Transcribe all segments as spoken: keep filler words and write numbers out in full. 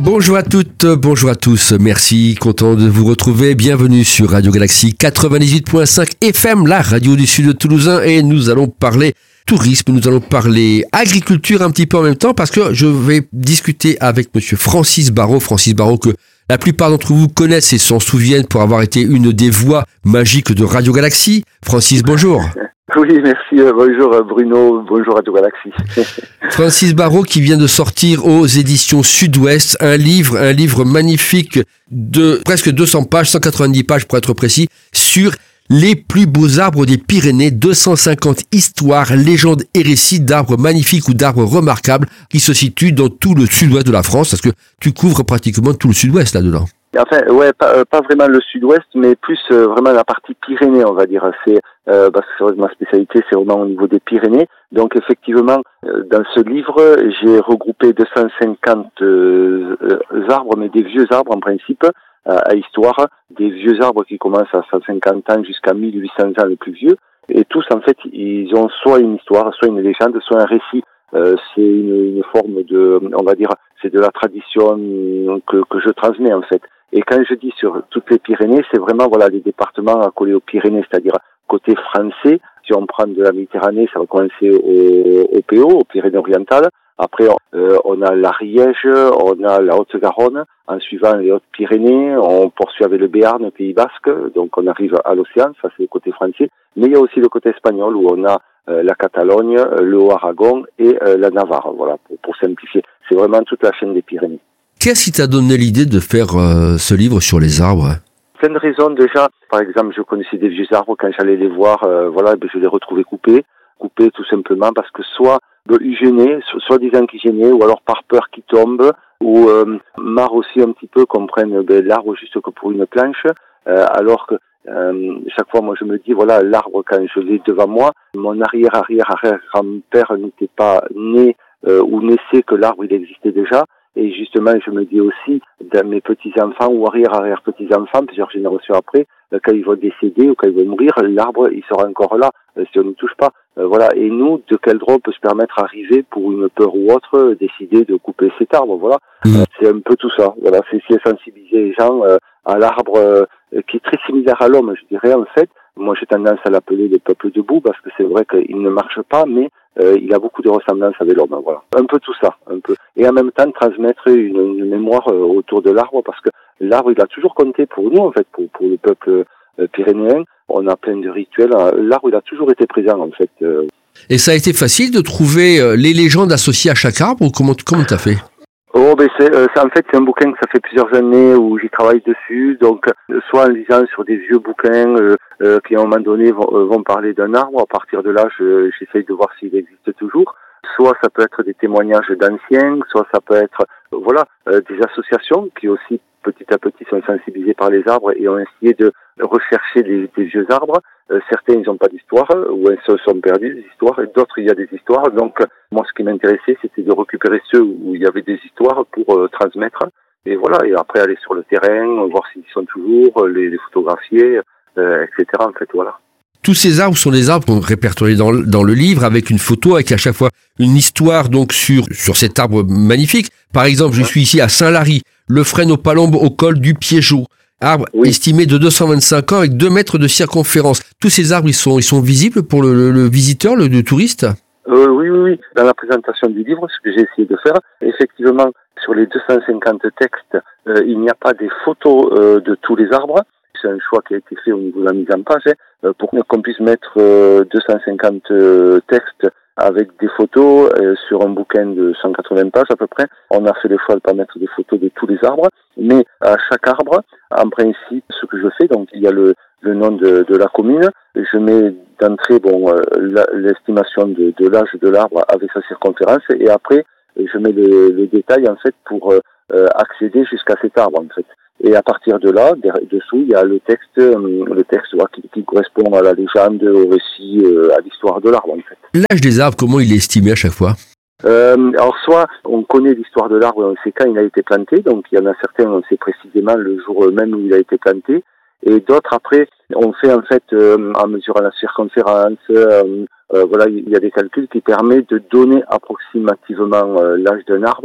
Bonjour à toutes, bonjour à tous, merci, content de vous retrouver, bienvenue sur Radio Galaxie quatre-vingt-dix-huit point cinq F M, la radio du sud toulousain, et nous allons parler tourisme, nous allons parler agriculture un petit peu en même temps, parce que je vais discuter avec monsieur Francis Barraud, Francis Barraud que la plupart d'entre vous connaissent et s'en souviennent pour avoir été une des voix magiques de Radio Galaxie. Francis, bonjour. Oui, merci. Bonjour Bruno, bonjour Radio Galaxie. Francis Barraud qui vient de sortir aux éditions Sud-Ouest un livre, un livre magnifique de presque deux cents pages, cent quatre-vingt-dix pages pour être précis, sur les plus beaux arbres des Pyrénées, deux cent cinquante histoires, légendes et récits d'arbres magnifiques ou d'arbres remarquables qui se situent dans tout le sud-ouest de la France, parce que tu couvres pratiquement tout le sud-ouest là-dedans. Enfin, ouais, pas, pas vraiment le sud-ouest, mais plus euh, vraiment la partie Pyrénées, on va dire. C'est euh, parce que c'est vrai que ma spécialité, c'est vraiment au niveau des Pyrénées. Donc effectivement, euh, dans ce livre, j'ai regroupé deux cent cinquante euh, euh, arbres, mais des vieux arbres en principe, euh, à histoire, des vieux arbres qui commencent à cent cinquante ans jusqu'à mille huit cents ans le plus vieux. Et tous, en fait, ils ont soit une histoire, soit une légende, soit un récit. Euh, c'est une, une forme de, on va dire, c'est de la tradition que, que je transmets en fait. Et quand je dis sur toutes les Pyrénées, c'est vraiment voilà les départements accolés aux Pyrénées, c'est-à-dire côté français. Si on prend de la Méditerranée, ça va commencer au, au P O, aux Pyrénées-Orientales. Après, euh, on a l'Ariège, on a la Haute-Garonne. En suivant les Hautes-Pyrénées, on poursuit avec le Béarn, le Pays Basque. Donc on arrive à l'océan, ça c'est le côté français. Mais il y a aussi le côté espagnol où on a euh, la Catalogne, le Haut-Aragon et euh, la Navarre. Voilà, pour, pour simplifier. C'est vraiment toute la chaîne des Pyrénées. Qu'est-ce qui t'a donné l'idée de faire euh, ce livre sur les arbres ? Plein de raisons déjà. Par exemple, je connaissais des vieux arbres quand j'allais les voir. Euh, voilà, ben, je les retrouvais coupés, coupés tout simplement parce que soit ben, ils gênaient, soit disant qu'ils gênaient, ou alors par peur qu'ils tombent, ou euh, marre aussi un petit peu qu'on prenne ben, l'arbre juste que pour une planche, euh, alors que euh, chaque fois, moi, je me dis voilà, l'arbre quand je l'ai devant moi, mon arrière arrière arrière grand-père n'était pas né euh, ou naissait que l'arbre il existait déjà. Et justement, je me dis aussi, dans mes petits-enfants ou arrière-arrière-petits-enfants, plusieurs générations après, quand ils vont décéder ou quand ils vont mourir, l'arbre, il sera encore là, si on ne touche pas. Euh, voilà. Et nous, de quel droit on peut se permettre d'arriver, pour une peur ou autre, décider de couper cet arbre, voilà. Mmh. Euh, c'est un peu tout ça. Voilà. C'est essayer de sensibiliser les gens euh, à l'arbre euh, qui est très similaire à l'homme, je dirais, en fait. Moi, j'ai tendance à l'appeler le peuple debout parce que c'est vrai qu'il ne marche pas, mais euh, il a beaucoup de ressemblances avec l'homme. Voilà, un peu tout ça, un peu. Et en même temps, transmettre une, une mémoire euh, autour de l'arbre parce que l'arbre, il a toujours compté pour nous, en fait, pour, pour le peuple euh, pyrénéen. On a plein de rituels. L'arbre, il a toujours été présent, en fait. Euh. Et ça a été facile de trouver euh, les légendes associées à chaque arbre ou comment comment t'as fait ? Oh ben c'est, euh, c'est en fait c'est un bouquin que ça fait plusieurs années où j'y travaille dessus, donc euh, soit en lisant sur des vieux bouquins euh, euh, qui à un moment donné vont, euh, vont parler d'un arbre, à partir de là je, j'essaye de voir s'il existe toujours, soit ça peut être des témoignages d'anciens, soit ça peut être euh, voilà euh, des associations qui aussi petit à petit sont sensibilisées par les arbres et ont essayé de rechercher des, des vieux arbres. Euh, certains ils n'ont pas d'histoire ou ils se sont perdus des histoires et d'autres il y a des histoires. Donc moi ce qui m'intéressait c'était de récupérer ceux où il y avait des histoires pour euh, transmettre et voilà et après aller sur le terrain voir s'ils y sont toujours, les, les photographier, euh, et cetera. En fait voilà. Tous ces arbres sont des arbres répertoriés dans, dans le livre avec une photo, avec à chaque fois une histoire donc sur sur cet arbre magnifique. Par exemple, je suis ici à Saint-Lary, le frêne aux palombes au col du Piégeot. Arbre oui. Estimé de deux cent vingt-cinq ans avec deux mètres de circonférence. Tous ces arbres, ils sont, ils sont visibles pour le, le, le visiteur, le, le touriste ? euh, Oui, oui, oui. Dans la présentation du livre, ce que j'ai essayé de faire, effectivement, sur les deux cent cinquante textes, euh, il n'y a pas des photos euh, de tous les arbres. C'est un choix qui a été fait au niveau de la mise en page, hein, pour qu'on puisse mettre euh, deux cent cinquante euh, textes avec des photos euh, sur un bouquin de cent quatre-vingts pages à peu près. On a fait le choix de pas mettre des photos de tous les arbres, mais à chaque arbre, en principe, ce que je fais, donc il y a le, le nom de, de la commune, je mets d'entrée bon euh, la, l'estimation de, de l'âge de l'arbre avec sa circonférence, et après je mets les, les détails en fait pour euh, accéder jusqu'à cet arbre en fait. Et à partir de là, dessous, il y a le texte, le texte ouais, qui, qui correspond à la légende, au récit, euh, à l'histoire de l'arbre en fait. L'âge des arbres, comment il est estimé à chaque fois ? euh, Alors soit on connaît l'histoire de l'arbre, on sait quand il a été planté, donc il y en a certains, on sait précisément le jour même où il a été planté, et d'autres après, on fait en fait euh, en mesurant la circonférence, euh, euh, voilà, il y a des calculs qui permettent de donner approximativement euh, l'âge d'un arbre.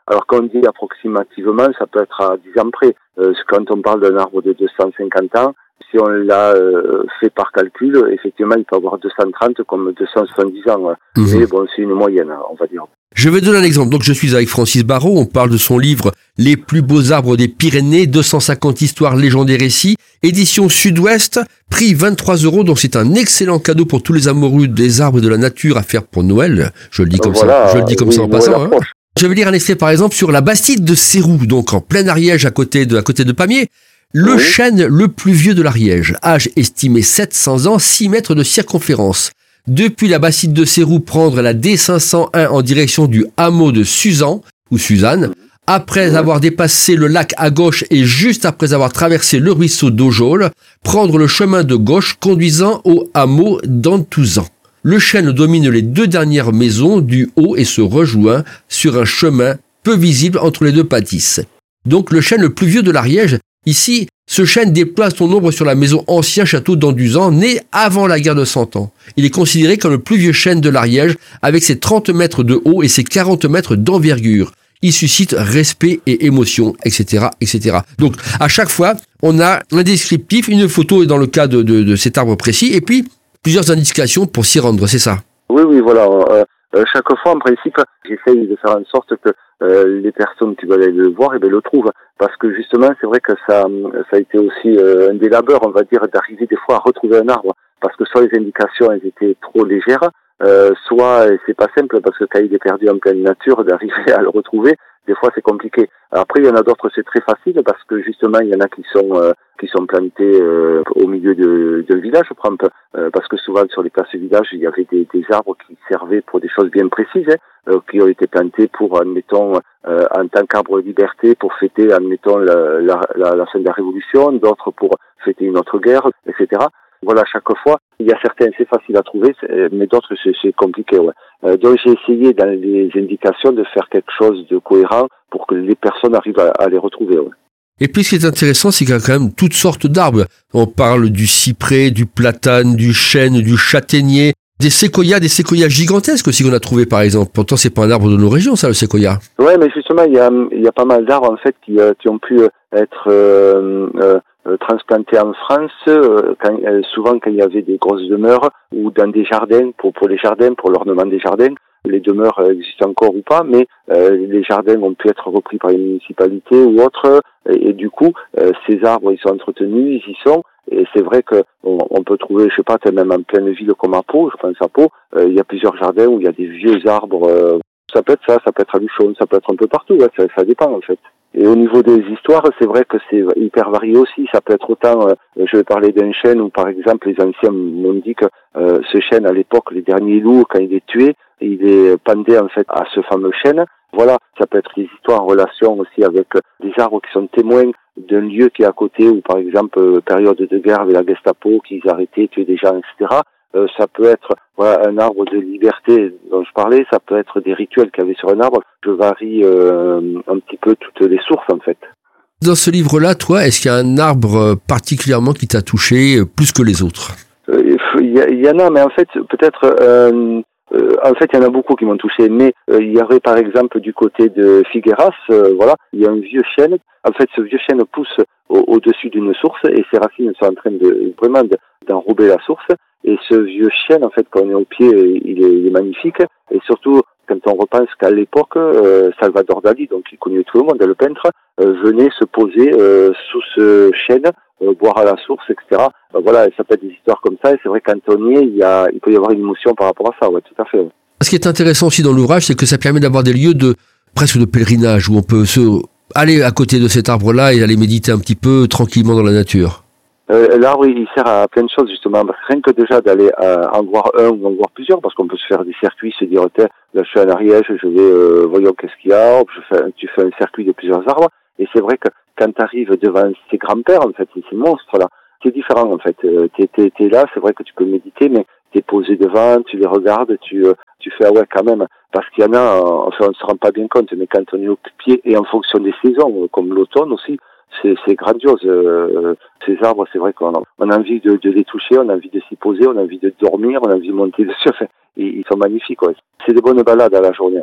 Alors quand on dit approximativement, ça peut être à dix ans près. Euh, quand on parle d'un arbre de deux cent cinquante ans, si on l'a euh, fait par calcul, effectivement, il peut avoir deux cent trente comme deux cent soixante-dix ans. Mmh. Mais bon, c'est une moyenne, on va dire. Je vais donner un exemple. Donc, je suis avec Francis Barrault. On parle de son livre « Les plus beaux arbres des Pyrénées, deux cent cinquante histoires, légendes et récits ». Édition Sud-Ouest, prix vingt-trois euros. Donc, c'est un excellent cadeau pour tous les amoureux des arbres et de la nature à faire pour Noël. Je le dis comme voilà, ça, je le dis comme oui, ça en passant. Hein. Je vais lire un extrait, par exemple, sur la bastide de Céroux, donc en plein Ariège, à côté de, à côté de Pamiers. Le oui. chêne le plus vieux de l'Ariège, âge estimé sept cents ans, six mètres de circonférence. Depuis la bastide de Céroux, prendre la D cinq cent un en direction du hameau de Suzan, ou Suzanne, après oui. avoir dépassé le lac à gauche et juste après avoir traversé le ruisseau d'Aujols, prendre le chemin de gauche conduisant au hameau d'Antouzan. Le chêne domine les deux dernières maisons du haut et se rejoint sur un chemin peu visible entre les deux bâtisses. Donc le chêne le plus vieux de l'Ariège. Ici, ce chêne déploie son ombre sur la maison ancien château d'Anduzan, né avant la guerre de Cent Ans. Il est considéré comme le plus vieux chêne de l'Ariège, avec ses trente mètres de haut et ses quarante mètres d'envergure. Il suscite respect et émotion, et cetera, et cetera. Donc, à chaque fois, on a un descriptif, une photo dans le cas de, de, de cet arbre précis, et puis plusieurs indications pour s'y rendre, c'est ça? Oui, oui, voilà. Euh, euh, chaque fois, en principe, j'essaye de faire en sorte que euh, les personnes qui veulent aller le voir, eh bien, le trouvent. Parce que justement, c'est vrai que ça, ça a été aussi euh, un des labeurs, on va dire, d'arriver des fois à retrouver un arbre. Parce que soit les indications, elles étaient trop légères, euh, soit c'est pas simple, parce que quand il est perdu en pleine nature, d'arriver à le retrouver, des fois c'est compliqué. Après, il y en a d'autres, c'est très facile, parce que justement, il y en a qui sont euh, qui sont plantés euh, au milieu de, de village, euh, parce que souvent sur les places villages, il y avait des, des arbres qui servaient pour des choses bien précises, hein, euh, qui ont été plantés pour, admettons, euh, en tant qu'arbre de liberté, pour fêter, admettons, la, la, la, la fin de la Révolution, d'autres pour fêter une autre guerre, et cetera. Voilà, chaque fois, il y a certains, c'est facile à trouver, mais d'autres, c'est, c'est compliqué, ouais. Euh, donc, j'ai essayé, dans les indications, de faire quelque chose de cohérent pour que les personnes arrivent à, à les retrouver, ouais. Et puis, ce qui est intéressant, c'est qu'il y a quand même toutes sortes d'arbres. On parle du cyprès, du platane, du chêne, du châtaignier, des séquoias, des séquoias gigantesques aussi qu'on a trouvé, par exemple. Pourtant, c'est pas un arbre de nos régions, ça, le séquoia. Ouais, mais justement, il y a, il y a pas mal d'arbres, en fait, qui, euh, qui ont pu être, euh, euh, transplantés en France, euh, quand, euh, souvent quand il y avait des grosses demeures ou dans des jardins, pour, pour les jardins, pour l'ornement des jardins. Les demeures existent encore ou pas, mais euh, les jardins ont pu être repris par les municipalités ou autres, et, et du coup, euh, ces arbres, ils sont entretenus, ils y sont, et c'est vrai que on, on peut trouver, je sais pas, même en pleine ville comme à Pau, je pense à Pau, euh, il y a plusieurs jardins où il y a des vieux arbres, euh, ça peut être ça, ça peut être à Luchon, ça peut être un peu partout, ouais, ça, ça dépend en fait. Et au niveau des histoires, c'est vrai que c'est hyper varié aussi. Ça peut être autant, euh, je vais parler d'un chêne où, par exemple, les anciens m'ont dit que euh, ce chêne, à l'époque, les derniers loups, quand il est tué, il est pendé en fait à ce fameux chêne. Voilà, ça peut être des histoires en relation aussi avec des arbres qui sont témoins d'un lieu qui est à côté, ou par exemple, euh, période de guerre avec la Gestapo, qu'ils arrêtaient, tuaient des gens, et cetera. Euh, ça peut être voilà, un arbre de liberté dont je parlais, ça peut être des rituels qu'il y avait sur un arbre. Je varie euh, un petit peu toutes les sources en fait. Dans ce livre-là, toi, est-ce qu'il y a un arbre particulièrement qui t'a touché plus que les autres? Il euh, y, y en a, mais en fait, peut-être... Euh, Euh, en fait, il y en a beaucoup qui m'ont touché, mais euh, il y aurait par exemple du côté de Figueras, euh, voilà, il y a un vieux chêne. En fait, ce vieux chêne pousse au, au-dessus d'une source et ses racines sont en train de vraiment de, d'enrober la source. Et ce vieux chêne, en fait, quand on est au pied, il est, il est magnifique. Et surtout, quand on repense qu'à l'époque, euh, Salvador Dali, donc il connaît tout le monde, le peintre, euh, venait se poser euh, sous ce chêne, euh, boire à la source, et cetera. Euh, voilà, ça peut être des histoires comme ça. Et c'est vrai qu'en quand on y est, il, y a, il peut y avoir une émotion par rapport à ça. Ouais, tout à fait. Ouais. Ce qui est intéressant aussi dans l'ouvrage, c'est que ça permet d'avoir des lieux de presque de pèlerinage où on peut se aller à côté de cet arbre-là et aller méditer un petit peu tranquillement dans la nature. Euh, l'arbre, il sert à plein de choses, justement, parce que rien que déjà d'aller euh, en voir un ou en voir plusieurs, parce qu'on peut se faire des circuits, se dire, tiens, là, je suis en Ariège, je vais, euh, voyons qu'est-ce qu'il y a, hop, je fais, tu fais un circuit de plusieurs arbres, et c'est vrai que quand tu arrives devant ces grands-pères, en fait, ces monstres-là, c'est différent, en fait. Euh, t'es, t'es, t'es là, c'est vrai que tu peux méditer, mais t'es posé devant, tu les regardes, tu, euh, tu fais, ah ouais, quand même, parce qu'il y en a, enfin, on ne se rend pas bien compte, mais quand on est au pied, et en fonction des saisons, comme l'automne aussi, C'est, c'est grandiose. Euh, ces arbres, c'est vrai qu'on a, on a envie de, de les toucher, on a envie de s'y poser, on a envie de dormir, on a envie de monter dessus. Enfin, ils, ils sont magnifiques. Ouais. C'est des bonnes balades à la journée, en fait.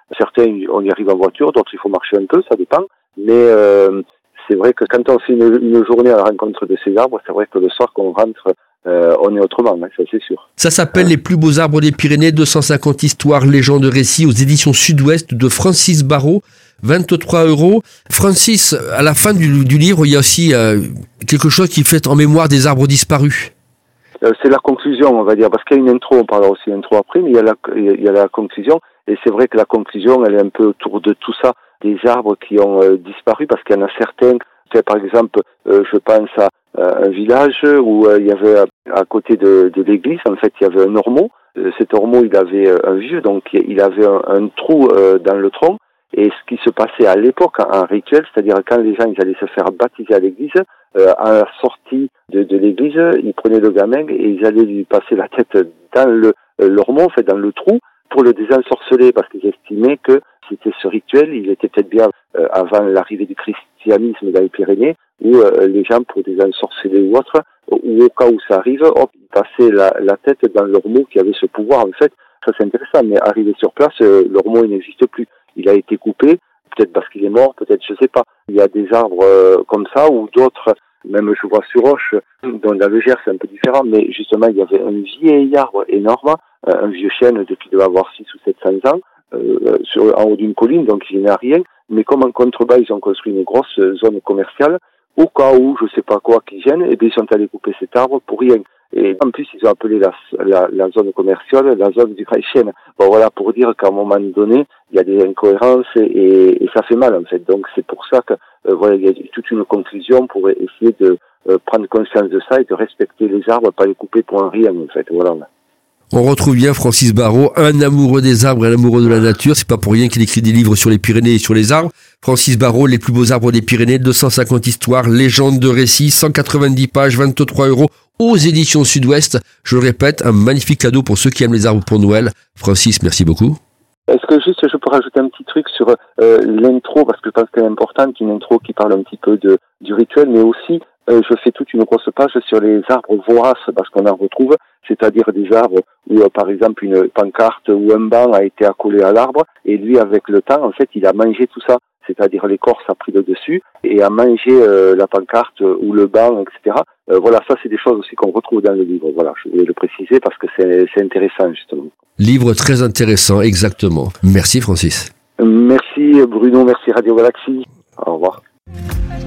Certains, on y arrive en voiture, d'autres il faut marcher un peu, ça dépend. Mais euh, c'est vrai que quand on fait une, une journée à la rencontre de ces arbres, c'est vrai que le soir qu'on rentre, euh, on est autrement, hein, ça c'est sûr. Ça s'appelle hein. Les plus beaux arbres des Pyrénées, deux cent cinquante histoires, légendes, récits aux éditions Sud-Ouest de Francis Barrault. vingt-trois euros. Francis, à la fin du, du livre, il y a aussi euh, quelque chose qui fait en mémoire des arbres disparus. Euh, c'est la conclusion, on va dire, parce qu'il y a une intro, on parlera aussi d'intro après, mais il y a la, il y a la conclusion, et c'est vrai que la conclusion, elle est un peu autour de tout ça, des arbres qui ont euh, disparu, parce qu'il y en a certains, par exemple, euh, je pense à euh, un village où euh, il y avait, à côté de, de l'église, en fait, il y avait un ormeau. Euh, cet ormeau, il avait un vieux, donc il avait un, un trou euh, dans le tronc. Et ce qui se passait à l'époque, un rituel, c'est-à-dire quand les gens ils allaient se faire baptiser à l'église, euh, à la sortie de, de l'église, ils prenaient le gamin et ils allaient lui passer la tête dans le euh, l'ormeau, en fait, dans le trou, pour le désensorceler, parce qu'ils estimaient que c'était ce rituel, il était peut-être bien euh, avant l'arrivée du christianisme dans les Pyrénées, où euh, les gens, pour désensorceler ou autre, ou au cas où ça arrive, hop, ils passaient la, la tête dans l'ormeau qui avait ce pouvoir, en fait. Ça c'est intéressant, mais arrivé sur place, euh, l'ormeau il n'existe plus. Il a été coupé, peut-être parce qu'il est mort, peut-être, je sais pas. Il y a des arbres euh, comme ça, ou d'autres, même je vois sur Roche, dans la Légère, c'est un peu différent, mais justement, il y avait un vieil arbre énorme, euh, un vieux chêne de qui devait avoir six ou sept cents ans, euh, sur, en haut d'une colline, donc il n'y a rien. Mais comme en contrebas, ils ont construit une grosse zone commerciale, au cas où, je sais pas quoi qui gêne, et bien ils sont allés couper cet arbre pour rien. Et en plus, ils ont appelé la, la, la zone commerciale la zone du chêne. Bon, voilà, pour dire qu'à un moment donné, il y a des incohérences et, et ça fait mal, en fait. Donc, c'est pour ça que, euh, voilà, il y a toute une conclusion pour essayer de euh, prendre conscience de ça et de respecter les arbres, pas les couper pour un rien, en fait. Voilà. On retrouve bien Francis Barrault, un amoureux des arbres et un amoureux de la nature. C'est pas pour rien qu'il écrit des livres sur les Pyrénées et sur les arbres. Francis Barrault, Les plus beaux arbres des Pyrénées, deux cent cinquante histoires, légendes de récits, cent quatre-vingt-dix pages, vingt-trois euros aux éditions Sud-Ouest. Je le répète, un magnifique cadeau pour ceux qui aiment les arbres pour Noël. Francis, merci beaucoup. Est-ce que juste je peux rajouter un petit truc sur euh, l'intro, parce que je pense qu'elle est importante, une intro qui parle un petit peu de du rituel, mais aussi euh, je fais toute une grosse page sur les arbres voraces, parce qu'on en retrouve, c'est-à-dire des arbres où euh, par exemple une pancarte ou un banc a été accolé à l'arbre, et lui avec le temps, en fait, il a mangé tout ça. C'est-à-dire l'écorce a pris le dessus et a mangé euh, la pancarte ou le banc, et cetera. Euh, voilà, ça c'est des choses aussi qu'on retrouve dans le livre. Voilà, je voulais le préciser parce que c'est, c'est intéressant justement. Livre très intéressant, exactement. Merci Francis. Merci Bruno, merci Radio Galaxie. Au revoir.